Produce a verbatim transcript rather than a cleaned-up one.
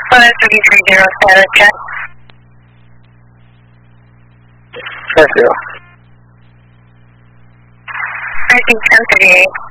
five three three zero, status check. Check zero. I think ten thirty-eight.